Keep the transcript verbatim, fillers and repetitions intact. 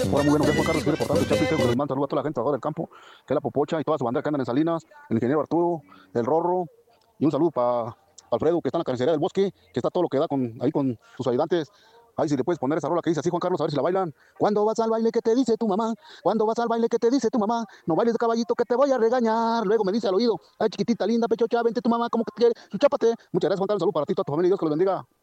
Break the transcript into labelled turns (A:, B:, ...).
A: Hola, muy buenos días, Juan Carlos, aquí reportando el Chapin, les mando saludos a toda la gente trabajadora del campo, que es la Popocha y toda su banda que andan en Salinas, el ingeniero Arturo, el Rorro, y un saludo para Alfredo, que está en la carnicería del Bosque, que está todo lo que da con, ahí con sus ayudantes. Ahí si le puedes poner esa rola que dice así, Juan Carlos, a ver si la bailan. Cuando vas al baile, ¿qué te dice tu mamá? Cuando vas al baile, ¿qué te dice tu mamá? No bailes de caballito que te voy a regañar. Luego me dice al oído, ay chiquitita linda, pechocha, vente tu mamá, como que te quiere, chúchapate. Muchas gracias, Juan Carlos, saludo para ti, toda tu familia, y Dios que los bendiga.